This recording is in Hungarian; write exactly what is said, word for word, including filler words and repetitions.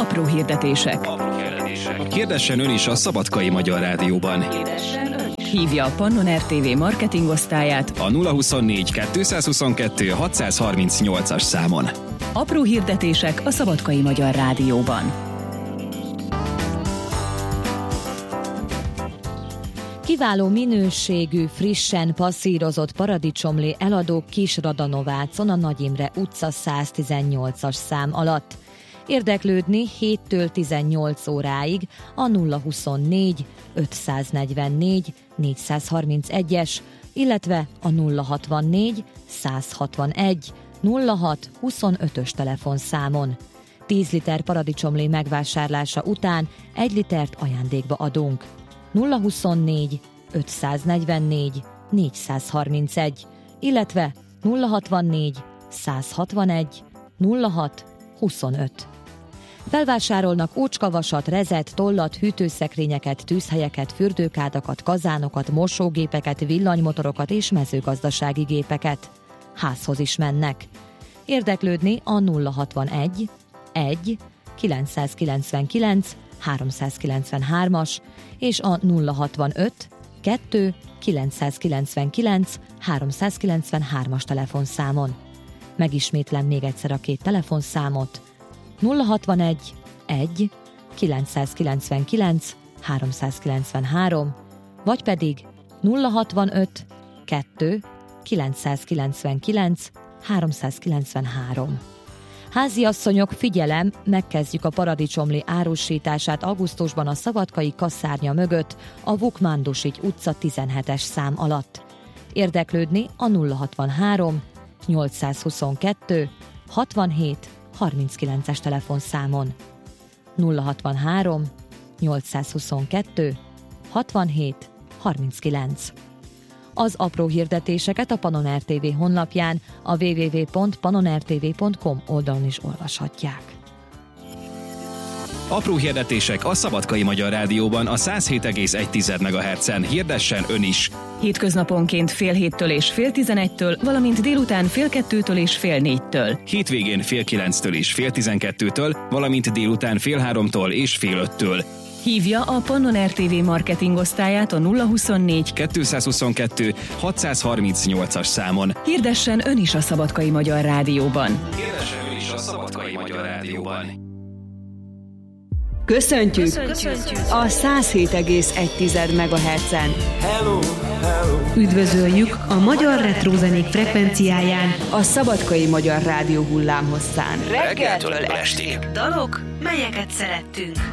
Apró hirdetések. Apró hirdetések. Hirdessen ön is a Szabadkai Magyar Rádióban. Hívja a Pannon er té vé marketingosztályát A nulla huszonnégy kettőszázhuszonkettő hatszázharmincnyolcas számon. Apró hirdetések a Szabadkai Magyar Rádióban. Kiváló minőségű, frissen passzírozott paradicsomlé eladók Kisradanovácon a Nagy Imre utca száztizennyolcas szám alatt. Érdeklődni héttől tizennyolc óráig a nulla huszonnégy ötszáznegyvennégy négyszázharmincegyes, illetve a nulla hatvannégy százhatvanegy nulla hat huszonötös telefonszámon. tíz liter paradicsomlé megvásárlása után egy litert ajándékba adunk. nulla huszonnégy ötszáznegyvennégy négyszázharmincegy, illetve nulla hatvannégy százhatvanegy nulla hat huszonöt. Felvásárolnak ócskavasat, rezet, tollat, hűtőszekrényeket, tűzhelyeket, fürdőkádakat, kazánokat, mosógépeket, villanymotorokat és mezőgazdasági gépeket. Házhoz is mennek. Érdeklődni a nulla hatvanegy egy kilencszázkilencvenkilenc háromszázkilencvenhármas és a nulla hatvanöt kettő kilencszázkilencvenkilenc háromszázkilencvenhármas telefonszámon. Megismétlem még egyszer a két telefonszámot: nulla hatvanegy egy kilencszázkilencvenkilenc háromszázkilencvenhárom, vagy pedig nulla hatvanöt kettő kilencszázkilencvenkilenc háromszázkilencvenhárom. Háziasszonyok, figyelem, megkezdjük a paradicsomlé árusítását augusztusban a Szabadkai Kasszárnya mögött, a Vukmándusigy utca tizenhetes szám alatt. Érdeklődni a nulla hatvanhárom nyolcszázhuszonkettő hatvanhét harminckilences telefonszámon. nulla hatvanhárom nyolcszázhuszonkettő hatvanhét harminckilenc. Az apró hirdetéseket a Pannon er té vé honlapján, a double-u double-u double-u pont pannon er té vé pont com oldalon is olvashatják. Apró hirdetések a Szabadkai Magyar Rádióban a száz hét egész egy megahertzen. Hirdessen ön is! Hétköznaponként fél héttől és fél tizenegytől, valamint délután fél kettőtől és fél négytől. Hétvégén fél kilenctől és fél tizenkettőtől, valamint délután fél háromtól és fél öttől. Hívja a Pannon er té vé marketingosztályát a nulla huszonnégy kettőszázhuszonkettő hatszázharmincnyolcas számon. Hirdessen ön is a Szabadkai Magyar Rádióban. Hirdessen ön is a Szabadkai Magyar Rádióban. Köszöntjük, Köszöntjük a száz hét egész egy megahertzen. Hello, hello. Üdvözöljük a magyar retrózenék frekvenciáján, a Szabadkai Magyar Rádió hullámhosszán. Reggeltől estig. Dalok, melyeket szerettünk.